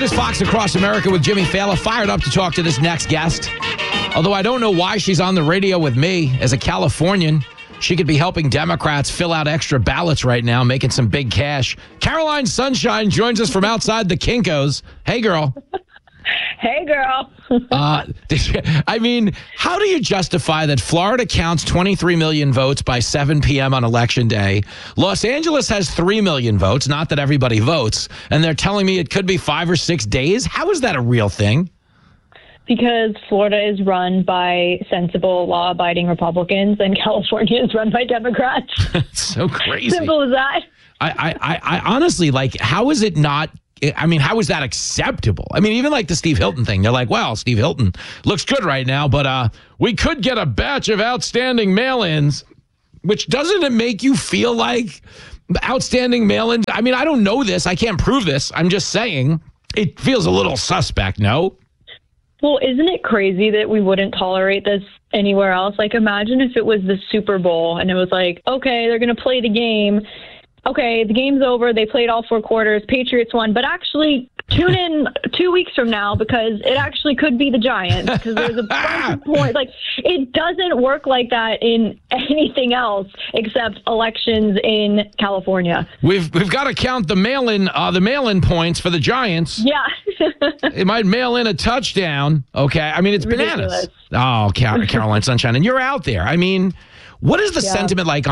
It is Fox Across America with Jimmy Fallon. Fired up to talk to this next guest. Although I don't know why she's on the radio with me. As a Californian, she could be helping Democrats fill out extra ballots right now, making some big cash. Caroline Sunshine joins us from outside the Kinkos. Hey, girl. Hey, girl. I mean, how do you justify that Florida counts 23 million votes by 7 p.m. on Election Day? Los Angeles has 3 million votes, not that everybody votes, and they're telling me it could be 5 or 6 days? How is that a real thing? Because Florida is run by sensible, law-abiding Republicans, and California is run by Democrats. It's so crazy. Simple as that. I honestly, like, how is it not? I mean, how is that acceptable? I mean, even like the Steve Hilton thing, they're like, well, Steve Hilton looks good right now, but we could get a batch of outstanding mail-ins, which doesn't it make you feel like outstanding mail-ins? I mean, I don't know this. I can't prove this. I'm just saying it feels a little suspect, no? Well, isn't it crazy that we wouldn't tolerate this anywhere else? Like, imagine if it was the Super Bowl and it was like, okay, they're going to play the game. Okay, the game's over. They played all 4 quarters. Patriots won. But actually, tune in 2 weeks from now because it actually could be the Giants because there's a bunch of points. Like, it doesn't work like that in anything else except elections in California. We've got to count the mail-in points for the Giants. Yeah. It might mail in a touchdown. Okay. I mean, it's bananas. Ridiculous. Oh, Caroline Sunshine. And you're out there. I mean, what is the sentiment like